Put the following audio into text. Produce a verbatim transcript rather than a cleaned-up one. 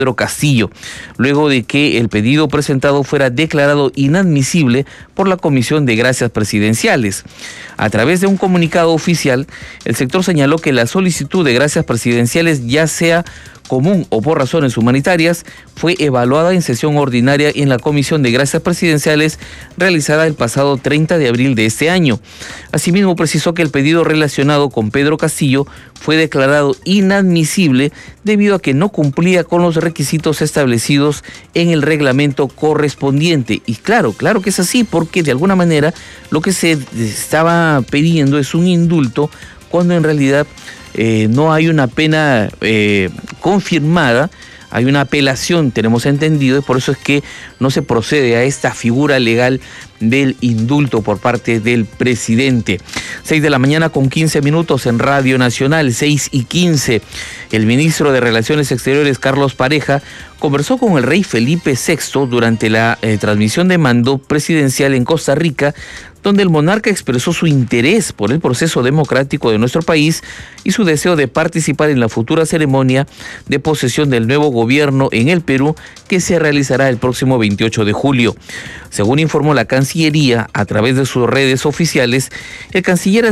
Pedro Castillo, luego de que el pedido presentado fuera declarado inadmisible por la Comisión de Gracias Presidenciales. A través de un comunicado oficial, el sector señaló que la solicitud de gracias presidenciales, ya sea común o por razones humanitarias, fue evaluada en sesión ordinaria en la Comisión de Gracias Presidenciales realizada el pasado treinta de abril de este año. Asimismo, precisó que el pedido relacionado con Pedro Castillo fue declarado inadmisible debido a que no cumplía con los requisitos establecidos en el reglamento correspondiente. Y claro, claro que es así, porque de alguna manera lo que se estaba pidiendo es un indulto cuando en realidad eh, no hay una pena eh, confirmada. Hay una apelación, tenemos entendido, y por eso es que no se procede a esta figura legal del indulto por parte del presidente. seis de la mañana con quince minutos en Radio Nacional, seis y quince. El ministro de Relaciones Exteriores, Carlos Pareja, conversó con el rey Felipe sexto durante la eh, transmisión de mando presidencial en Costa Rica, donde el monarca expresó su interés por el proceso democrático de nuestro país y su deseo de participar en la futura ceremonia de posesión del nuevo gobierno en el Perú, que se realizará el próximo veintiocho de julio. Según informó la Cancillería a través de sus redes oficiales, el canciller